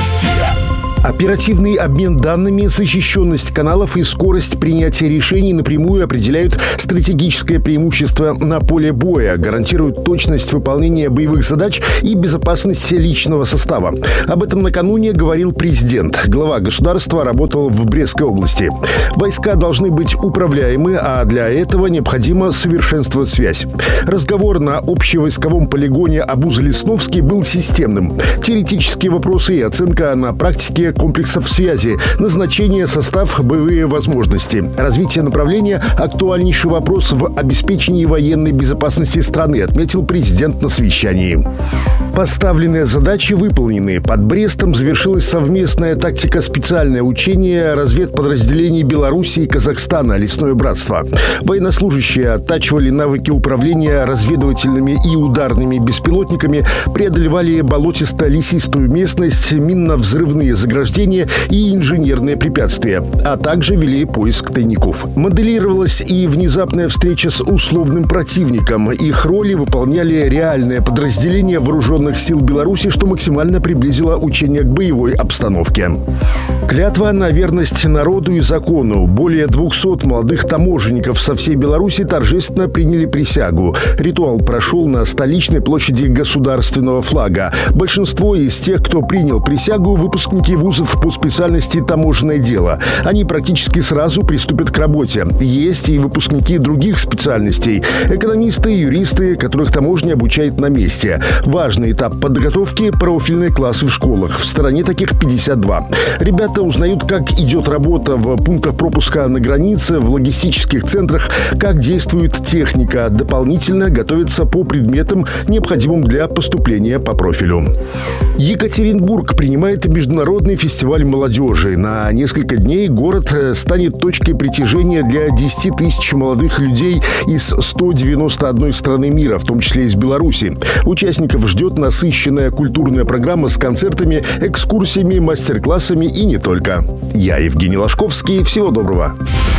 Новости. Оперативный обмен данными, защищенность каналов и скорость принятия решений напрямую определяют стратегическое преимущество на поле боя, гарантируют точность выполнения боевых задач и безопасность личного состава. Об этом накануне говорил президент. Глава государства работал в Брестской области. Войска должны быть управляемы, а для этого необходимо совершенствовать связь. Разговор на общевойсковом полигоне Абуз-Лесновский был системным. Теоретические вопросы и оценка на практике комплексов связи, назначение, состав, боевые возможности. Развитие направления – актуальнейший вопрос в обеспечении военной безопасности страны, отметил президент на совещании. Поставленные задачи выполнены. Под Брестом завершилось совместное тактико-специальное учение разведподразделений Беларуси и Казахстана «Лесное братство». Военнослужащие оттачивали навыки управления разведывательными и ударными беспилотниками, преодолевали болотисто-лесистую местность, минно-взрывные заграждения и инженерные препятствия, а также вели поиск тайников. Моделировалась и внезапная встреча с условным противником. Их роли выполняли реальные подразделения вооруженных сил Беларуси, что максимально приблизило учение к боевой обстановке. Клятва на верность народу и закону. Более 200 молодых таможенников со всей Беларуси торжественно приняли присягу. Ритуал прошел на столичной площади государственного флага. Большинство из тех, кто принял присягу, выпускники вузов по специальности таможенное дело. Они практически сразу приступят к работе. Есть и выпускники других специальностей. Экономисты, юристы, которых таможня обучает на месте. Важный этап подготовки – профильные классы в школах. В стране таких 52. Ребята узнают, как идет работа в пунктах пропуска на границе, в логистических центрах, как действует техника. Дополнительно готовятся по предметам, необходимым для поступления по профилю. Екатеринбург принимает международный фестиваль молодежи. На несколько дней город станет точкой притяжения для 10 тысяч молодых людей из 191 страны мира, в том числе из Беларуси. Участников ждет насыщенная культурная программа с концертами, экскурсиями, мастер-классами и не только. Я Евгений Ложковский. Всего доброго.